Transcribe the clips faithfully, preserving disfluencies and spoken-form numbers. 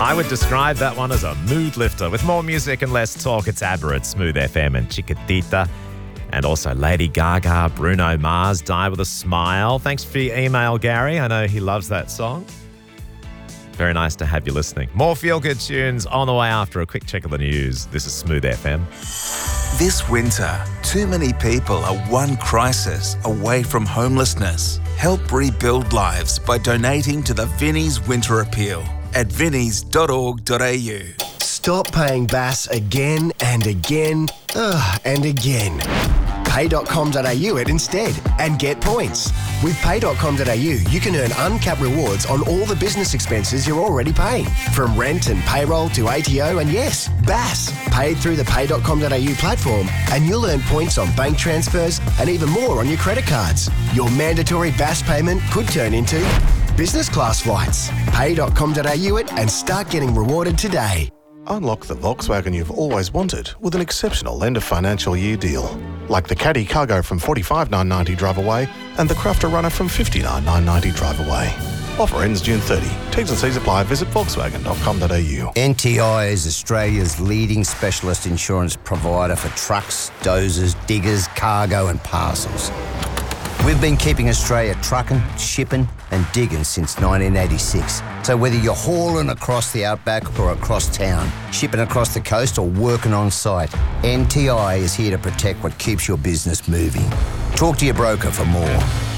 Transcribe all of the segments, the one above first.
I would describe that one as a mood lifter. With more music and less talk, it's ABBA at Smooth F M and Chiquitita. And also Lady Gaga, Bruno Mars, Die With A Smile. Thanks for your email, Gary. I know he loves that song. Very nice to have you listening. More feel-good tunes on the way after a quick check of the news. This is Smooth F M. This winter, too many people are one crisis away from homelessness. Help rebuild lives by donating to the Vinnie's Winter Appeal at vinnies dot org dot a u. Stop paying B A S again and again ugh, and again. pay dot com dot a u it instead and get points. With pay dot com dot a u, you can earn uncapped rewards on all the business expenses you're already paying, from rent and payroll to A T O and yes, B A S, paid through the pay dot com dot a u platform, and you'll earn points on bank transfers and even more on your credit cards. Your mandatory B A S payment could turn into business class flights. pay dot com dot a u it and start getting rewarded today. Unlock the Volkswagen you've always wanted with an exceptional end of financial year deal. Like the Caddy Cargo from forty-five thousand nine hundred ninety drive away and the Crafter Runner from fifty-nine thousand nine hundred ninety drive away. Offer ends June thirtieth. T's and C's apply. Visit volkswagen dot com dot a u. N T I is Australia's leading specialist insurance provider for trucks, dozers, diggers, cargo and parcels. We've been keeping Australia trucking, shipping and digging since nineteen eighty-six. So whether you're hauling across the outback or across town, shipping across the coast or working on site, N T I is here to protect what keeps your business moving. Talk to your broker for more.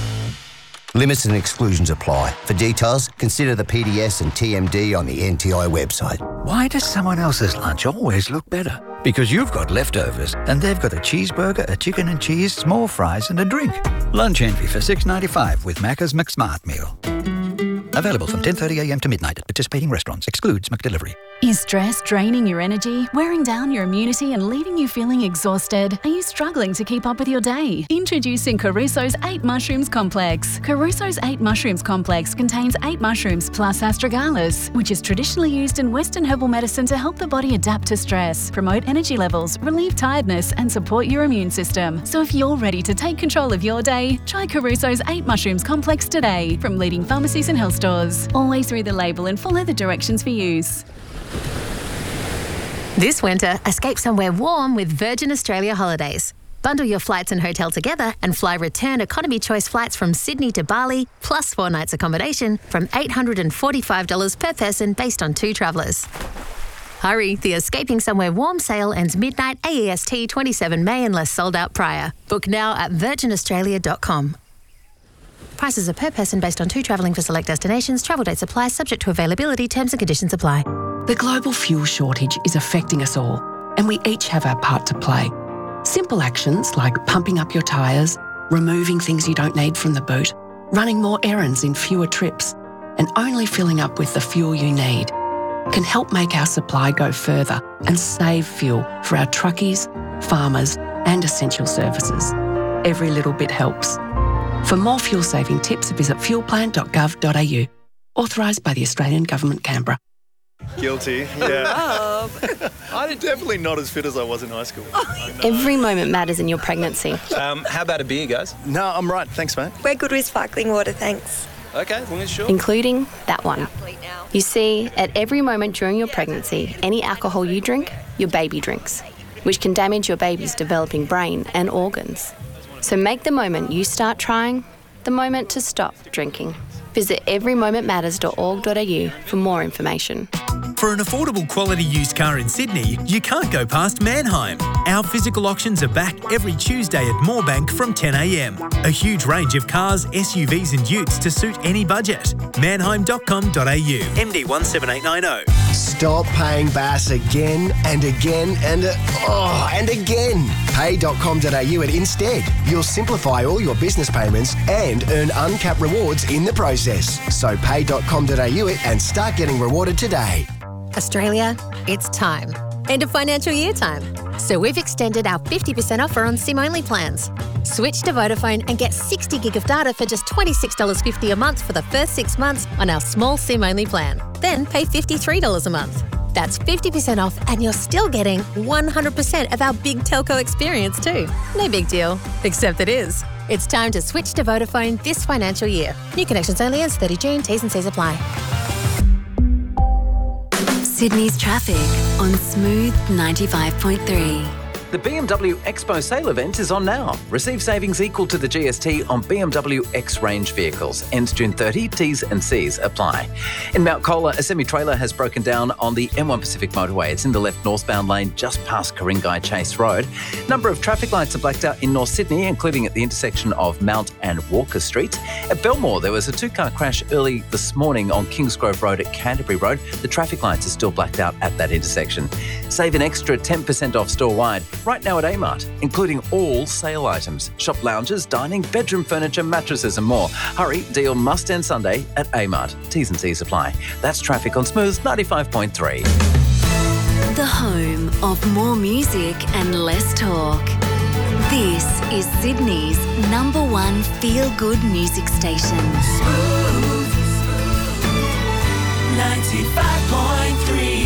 Limits and exclusions apply. For details, consider the P D S and T M D on the N T I website. Why does someone else's lunch always look better? Because you've got leftovers and they've got a cheeseburger, a chicken and cheese, small fries and a drink. Lunch envy for six dollars ninety-five with Macca's McSmart Meal. Available from ten thirty a m to midnight at participating restaurants. Excludes McDelivery. Is stress draining your energy, wearing down your immunity and leaving you feeling exhausted? Are you struggling to keep up with your day? Introducing Caruso's eight Mushrooms Complex. Caruso's eight Mushrooms Complex contains eight mushrooms plus astragalus, which is traditionally used in Western herbal medicine to help the body adapt to stress, promote energy levels, relieve tiredness and support your immune system. So if you're ready to take control of your day, try Caruso's eight Mushrooms Complex today from leading pharmacies and health stores. Always read the label and follow the directions for use. This winter, escape somewhere warm with Virgin Australia Holidays. Bundle your flights and hotel together and fly return economy choice flights from Sydney to Bali, plus four nights accommodation from eight hundred forty-five dollars per person based on two travellers. Hurry, the Escaping Somewhere Warm sale ends midnight A E S T twenty-seven May unless sold out prior. Book now at virgin australia dot com. Prices are per person based on two travelling for select destinations. Travel dates apply, subject to availability. Terms and conditions apply. The global fuel shortage is affecting us all, and we each have our part to play. Simple actions like pumping up your tyres, removing things you don't need from the boot, running more errands in fewer trips, and only filling up with the fuel you need can help make our supply go further and save fuel for our truckies, farmers, and essential services. Every little bit helps. For more fuel-saving tips, visit fuel plan dot gov dot a u. Authorised by the Australian Government, Canberra. Guilty, yeah. I'm definitely not as fit as I was in high school. Every moment matters in your pregnancy. Um, how about a beer, guys? No, I'm right. Thanks, mate. We're good with sparkling water, thanks. Okay, as long as sure. Including that one. You see, at every moment during your pregnancy, any alcohol you drink, your baby drinks, which can damage your baby's developing brain and organs. So make the moment you start trying the moment to stop drinking. Visit every moment matters dot org dot a u for more information. For an affordable quality used car in Sydney, you can't go past Mannheim. Our physical auctions are back every Tuesday at Moorebank from ten a m. A huge range of cars, S U Vs and utes to suit any budget. mannheim dot com dot a u. M D one seven eight nine zero. Stop paying B A S again and again and uh, oh, and again. pay dot com dot a u it instead. You'll simplify all your business payments and earn uncapped rewards in the process. So pay dot com dot a u it and start getting rewarded today. Australia, it's time. End of financial year time. So we've extended our fifty percent offer on SIM-only plans. Switch to Vodafone and get sixty gig of data for just twenty-six dollars fifty a month for the first six months on our small SIM-only plan. Then pay fifty-three dollars a month. That's fifty percent off and you're still getting one hundred percent of our big telco experience too. No big deal, except it is. It's time to switch to Vodafone this financial year. New connections only ends thirtieth of June. T's and C's apply. Sydney's traffic on Smooth ninety-five point three. The B M W Expo sale event is on now. Receive savings equal to the G S T on B M W X range vehicles. Ends June thirtieth. T's and C's apply. In Mount Colah, a semi-trailer has broken down on the M one Pacific motorway. It's in the left northbound lane just past Ku-ring-gai Chase Road. Number of traffic lights are blacked out in North Sydney, including at the intersection of Mount and Walker Streets. At Belmore, there was a two-car crash early this morning on Kingsgrove Road at Canterbury Road. The traffic lights are still blacked out at that intersection. Save an extra ten percent off store-wide right now at Amart, including all sale items, shop lounges, dining, bedroom furniture, mattresses and more. Hurry, deal must end Sunday at Amart. T's and C's apply. That's traffic on Smooth ninety-five point three. The home of more music and less talk. This is Sydney's number one feel-good music station. Smooth ninety-five point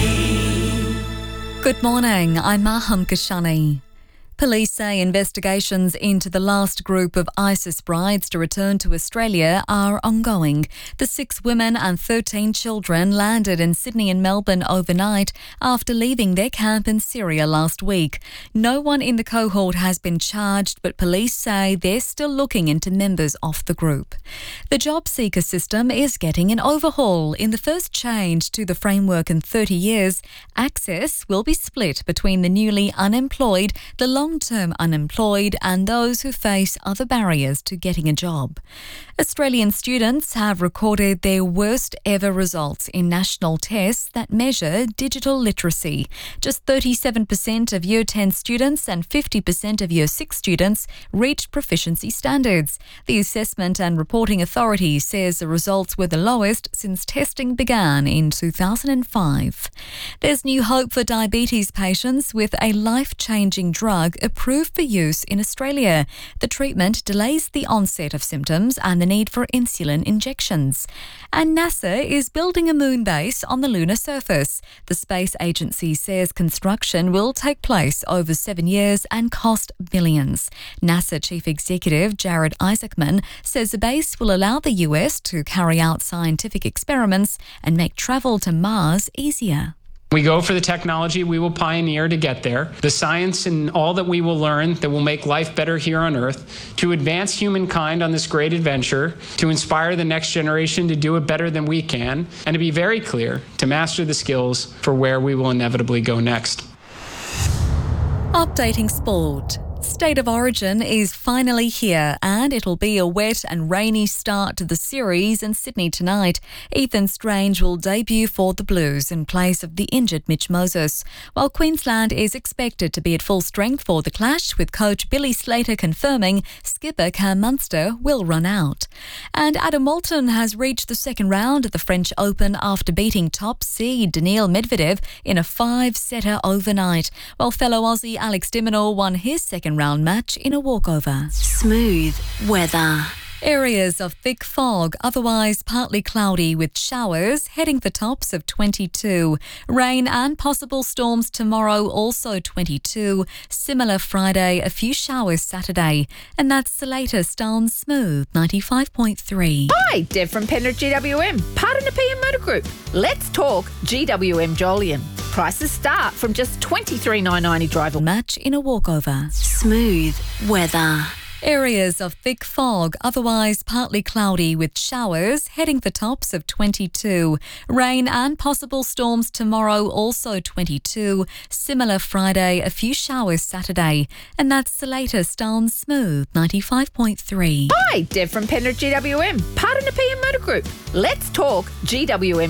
three. Good morning, I'm Maham Kashani. Police say investigations into the last group of ISIS brides to return to Australia are ongoing. The six women and thirteen children landed in Sydney and Melbourne overnight after leaving their camp in Syria last week. No one in the cohort has been charged, but police say they're still looking into members of the group. The job seeker system is getting an overhaul. In the first change to the framework in thirty years, access will be split between the newly unemployed, the long long-term unemployed and those who face other barriers to getting a job. Australian students have recorded their worst ever results in national tests that measure digital literacy. Just thirty-seven percent of Year ten students and fifty percent of Year six students reached proficiency standards. The Assessment and Reporting Authority says the results were the lowest since testing began in two thousand five. There's new hope for diabetes patients with a life-changing drug approved for use in Australia. The treatment delays the onset of symptoms and the need for insulin injections. And NASA is building a moon base on the lunar surface. The space agency says construction will take place over seven years and cost billions. NASA Chief Executive Jared Isaacman says the base will allow the U S to carry out scientific experiments and make travel to Mars easier. We go for the technology we will pioneer to get there, the science and all that we will learn that will make life better here on Earth, to advance humankind on this great adventure, to inspire the next generation to do it better than we can, and to be very clear, to master the skills for where we will inevitably go next. Updating sport. State of Origin is finally here and it'll be a wet and rainy start to the series in Sydney tonight. Ethan Strange will debut for the Blues in place of the injured Mitch Moses, while Queensland is expected to be at full strength for the clash, with coach Billy Slater confirming skipper Cam Munster will run out. And Adam Walton has reached the second round at the French Open after beating top seed Daniil Medvedev in a five-setter overnight, while fellow Aussie Alex de Minaur won his second round match in a walkover. Smooth weather. Areas of thick fog, otherwise partly cloudy with showers, heading for tops of twenty-two. Rain and possible storms tomorrow, also twenty-two. Similar Friday, a few showers Saturday. And that's the latest on Smooth ninety-five point three. Hi, Deb from Penrith G W M, part of the P M Motor Group. Let's talk G W M Jolyon. Prices start from just twenty-three thousand nine hundred ninety drive. Match in a walkover. Smooth weather. Areas of thick fog, otherwise partly cloudy with showers, heading for tops of twenty-two. Rain and possible storms tomorrow, also twenty-two. Similar Friday, a few showers Saturday. And that's the latest on Smooth ninety-five point three. Hi, Deb from Penrith G W M, part of the P M Motor Group. Let's talk G W M